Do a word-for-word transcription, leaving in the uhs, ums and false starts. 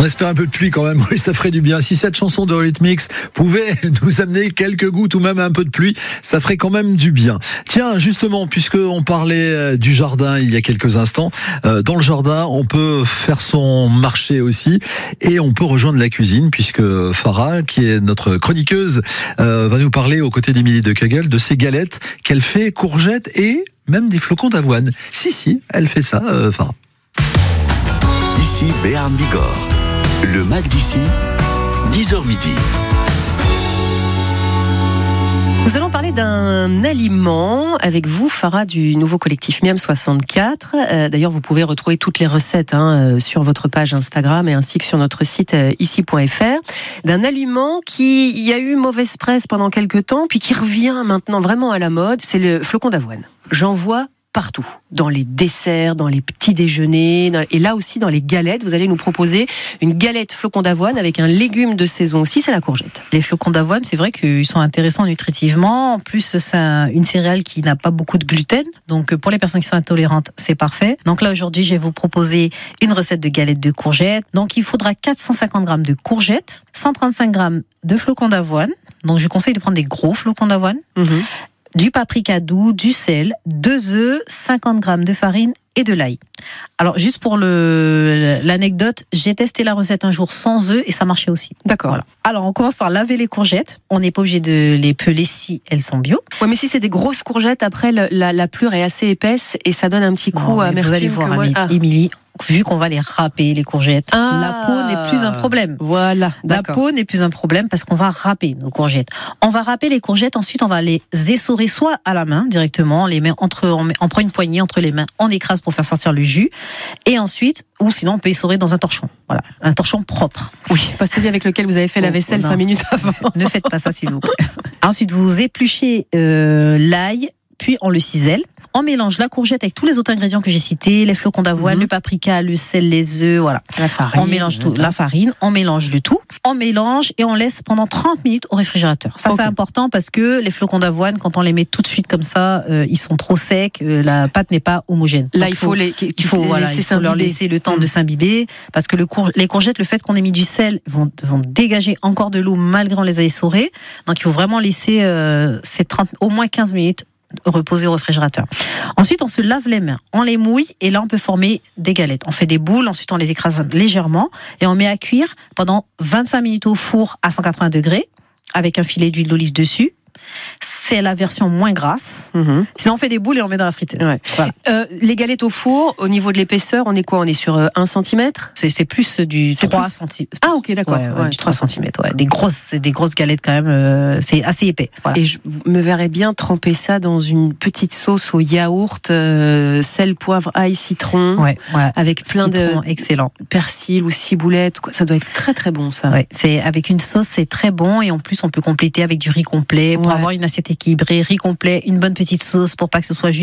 espère un peu de pluie quand même, oui, ça ferait du bien. Si cette chanson de Eurythmics pouvait nous amener quelques gouttes ou même un peu de pluie, ça ferait quand même du bien. Tiens, justement, puisqu'on parlait du jardin il y a quelques instants, euh, dans le jardin, on peut faire son marché aussi et on peut rejoindre la cuisine puisque Farah, qui est notre chroniqueuse, euh, va nous parler aux côtés d'Émilie de Kegel de ses galettes qu'elle fait courgettes et même des flocons d'avoine. Si, si, elle fait ça, euh, Farah. Ici Béarn Bigorre. Le Mac d'ici, dix heures midi. Nous allons parler d'un aliment avec vous, Farah, du nouveau collectif Miam soixante-quatre. Euh, d'ailleurs, vous pouvez retrouver toutes les recettes hein, sur votre page Instagram et ainsi que sur notre site euh, ici point f r. D'un aliment qui y a eu mauvaise presse pendant quelques temps, puis qui revient maintenant vraiment à la mode, c'est le flocon d'avoine. J'en vois partout, dans les desserts, dans les petits déjeuners, dans... et là aussi dans les galettes. Vous allez nous proposer une galette flocon d'avoine avec un légume de saison aussi, c'est la courgette. Les flocons d'avoine, c'est vrai qu'ils sont intéressants nutritivement. En plus, c'est une céréale qui n'a pas beaucoup de gluten. Donc, pour les personnes qui sont intolérantes, c'est parfait. Donc là, aujourd'hui, je vais vous proposer une recette de galette de courgettes. Donc, il faudra quatre cent cinquante grammes de courgettes, cent trente-cinq grammes de flocons d'avoine. Donc, je conseille de prendre des gros flocons d'avoine. Mmh. Du paprika doux, du sel, deux œufs, cinquante grammes de farine et de l'ail. Alors, juste pour le, l'anecdote, j'ai testé la recette un jour sans œufs et ça marchait aussi. D'accord. Voilà. Alors, on commence par laver les courgettes. On n'est pas obligé de les peler si elles sont bio. Ouais, mais si c'est des grosses courgettes, après, la, la, la pelure est assez épaisse et ça donne un petit coup à amertume. Vous allez voir, moi... Émilie, vu qu'on va les râper, les courgettes, ah, la peau n'est plus un problème. Voilà, d'accord. La peau n'est plus un problème parce qu'on va râper nos courgettes. On va râper les courgettes, ensuite on va les essorer soit à la main directement, on les met entre, on, met, on prend une poignée entre les mains, on écrase pour faire sortir le jus, et ensuite, ou sinon on peut essorer dans un torchon. Voilà, un torchon propre. Oui, pas celui avec lequel vous avez fait oh, la vaisselle cinq minutes avant. Ne faites pas ça s'il vous plaît. Ensuite, vous épluchez euh, l'ail, puis on le cisèle. On mélange la courgette avec tous les autres ingrédients que j'ai cités, les flocons d'avoine, mmh. le paprika, le sel, les œufs, voilà. La farine. On mélange tout, la farine, on mélange le tout, on mélange et on laisse pendant trente minutes au réfrigérateur. Ça, okay. C'est important parce que les flocons d'avoine, quand on les met tout de suite comme ça, euh, ils sont trop secs, euh, la pâte n'est pas homogène. Là, Donc, il faut, les, il faut, voilà, il faut leur laisser le temps mmh. de s'imbiber parce que le cour- les courgettes, le fait qu'on ait mis du sel, vont, vont dégager encore de l'eau malgré on les a essorées. Donc, il faut vraiment laisser euh, ces trente, au moins quinze minutes reposer au réfrigérateur. Ensuite, on se lave les mains, on les mouille et là, on peut former des galettes. On fait des boules, ensuite on les écrase légèrement et on met à cuire pendant vingt-cinq minutes au four à cent quatre-vingts degrés avec un filet d'huile d'olive dessus. C'est la version moins grasse. Mmh. Sinon, on fait des boules et on met dans la friteuse. Ouais. Voilà. Euh, les galettes au four, au niveau de l'épaisseur, on est quoi ? On est sur euh, un centimètre ? C'est, c'est plus du c'est trois centimètres. Ah, ok, d'accord. Ouais, ouais, ouais, du trois centimètres. Ouais. Des grosses, des grosses galettes quand même. Euh, c'est assez épais. Voilà. Et je me verrais bien tremper ça dans une petite sauce au yaourt, euh, sel, poivre, ail, citron, ouais, ouais. avec plein citron, de excellent. persil ou ciboulette. Ça doit être très très bon ça. Ouais, c'est avec une sauce, c'est très bon et en plus on peut compléter avec du riz complet pour ouais. avoir une assiette équilibrée, riz complet, une bonne petite sauce pour pas que ce soit juste